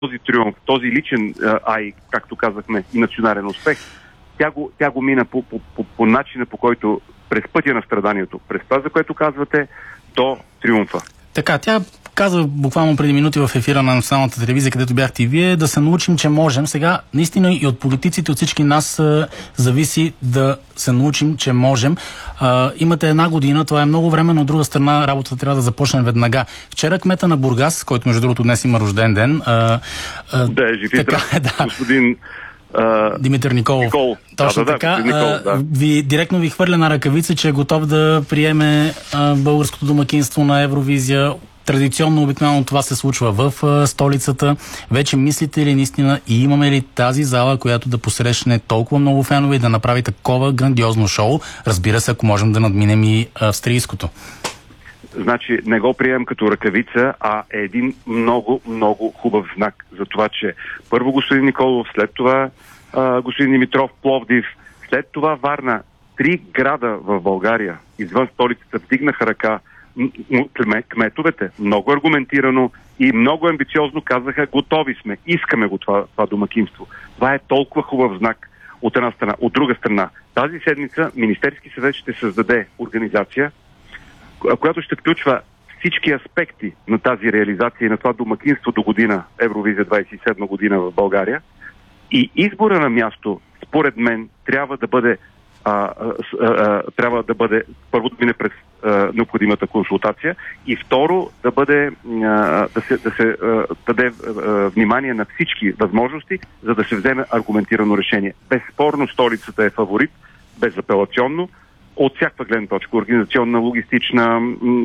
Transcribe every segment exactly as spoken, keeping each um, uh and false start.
този триумф, този личен, ай, както казахме, и национален успех, тя го, тя го мина по, по, по, по начина, по който през пътя на страданието, през това, за което казвате, до триумфа. Така, тя каза буквално преди минути в ефира на националната телевизия, където бяхте и вие, да се научим, че можем. Сега, наистина и от политиците, от всички нас а, зависи да се научим, че можем. А, имате една година, това е много време, но от друга страна работата трябва да започне веднага. Вчера кмета на Бургас, който между другото днес има рожден ден. А, а, да, е жив и здрав, да. господин Uh, Димитър Николов. Никол. Точно да, така. Да, Никол, да. Ви, директно ви хвърля на ръкавица, че е готов да приеме а, българското домакинство на Евровизия. Традиционно, обикновено това се случва в а, столицата. Вече мислите ли наистина и имаме ли тази зала, която да посрещне толкова много фенове и да направи такова грандиозно шоу? Разбира се, ако можем да надминем и австрийското. Значи не го приемам като ръкавица, а е един много, много хубав знак за това, че първо господин Николов, след това а, господин Димитров, Пловдив, след това Варна, три града в България, извън столицата, вдигнаха ръка, кметовете много аргументирано и много амбициозно казаха: готови сме, искаме го това, това домакинство. Това е толкова хубав знак от една страна. От друга страна, тази седмица Министерски съвет ще създаде организация, която ще включва всички аспекти на тази реализация и на това домакинство до година, Евровизия двадесет и седма година в България. И избора на място, според мен, трябва да бъде а, а, а, трябва да бъде първо да мине през а, необходимата консултация и второ да бъде а, да се, да се а, даде а, внимание на всички възможности, за да се вземе аргументирано решение. Безспорно столицата е фаворит, безапелационно, от всякаква гледна точка, организационна, логистична,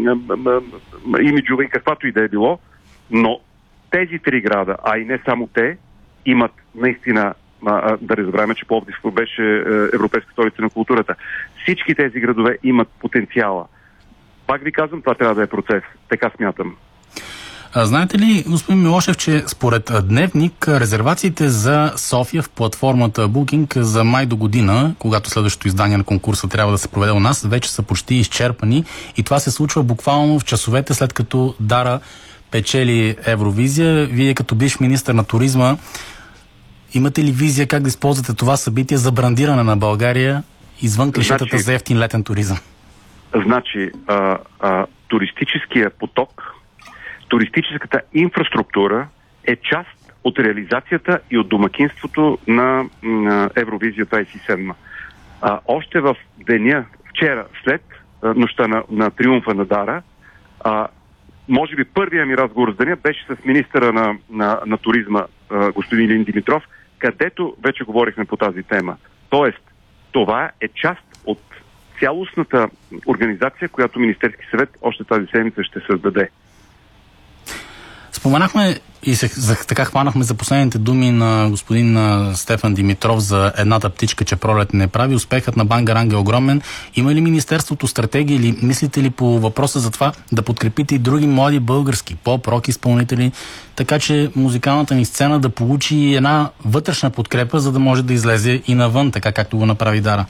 имиджова и каквато и да е било, но тези три града, а и не само те, имат наистина, да не забравяме, че Пловдив беше европейска столица на културата. Всички тези градове имат потенциала. Пак ви казвам, това трябва да е процес. Така смятам. А, знаете ли, господин Милошев, че според Дневник резервациите за София в платформата Booking за май до година, когато следващото издание на конкурса трябва да се проведе у нас, вече са почти изчерпани и това се случва буквално в часовете след като Дара печели Евровизия. Вие като бивш министър на туризма, имате ли визия как да използвате това събитие за брандиране на България извън клишетата значи, за ефтин летен туризъм? Значи, а, а, туристическия поток, туристическата инфраструктура е част от реализацията и от домакинството на, на Евровизия двадесет и седма. А, още в деня, вчера, след а, нощта на, на триумфа на Дара, а, може би първия ми разговор с деня беше с министъра на, на, на туризма, а, господин Илин Димитров, където вече говорихме по тази тема. Тоест, това е част от цялостната организация, която Министерски съвет още тази седмица ще създаде. Споменахме и се, за, така хванахме за последните думи на господин а, Стефан Димитров за едната птичка, че пролет не прави. Успехът на Бангаранг е огромен. Има ли Министерството стратегия или мислите ли по въпроса за това да подкрепите и други млади български поп-рок изпълнители, така че музикалната ни сцена да получи една вътрешна подкрепа, за да може да излезе и навън, така както го направи Дара?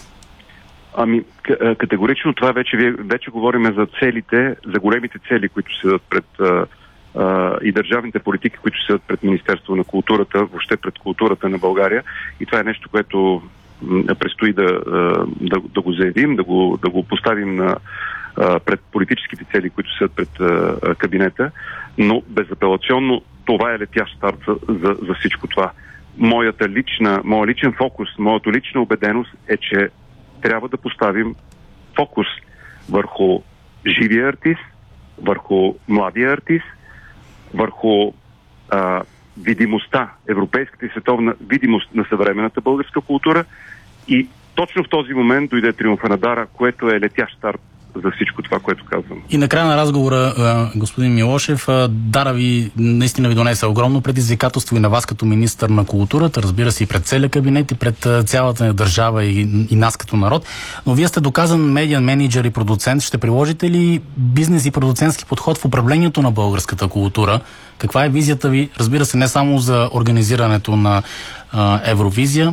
Ами, категорично това вече, вече говорим за целите, за големите цели, които седат пред Uh, и държавните политики, които седат пред Министерство на културата, въобще пред културата на България. И това е нещо, което м- предстои да, да, да го заявим, да го, да го поставим на, uh, пред политическите цели, които седат пред uh, кабинета. Но безапелационно това е летящ старт за, за, за всичко това. Моята лична, моя личен фокус, моята лична убеденост е, че трябва да поставим фокус върху живия артист, върху младия артист, върху а, видимостта, европейската и световна видимост на съвременната българска култура и точно в този момент дойде триумфа на Дара, което е летящ старт за всичко това, което казвам. И накрая на разговора, господин Милошев, Дара ви наистина ви донесе огромно предизвикателство и на вас като министър на културата, разбира се и пред целия кабинет и пред цялата държава и, и нас като народ, но вие сте доказан медиан менеджер и продуцент. Ще приложите ли бизнес и продуцентски подход в управлението на българската култура? Каква е визията ви, разбира се, не само за организирането на а, Евровизия?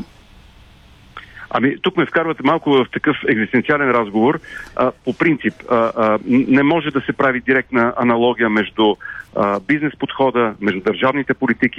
Ами, тук ме вкарвате малко в такъв екзистенциален разговор. А, по принцип, а, а, не може да се прави директна аналогия между а, бизнес подхода, между държавните политики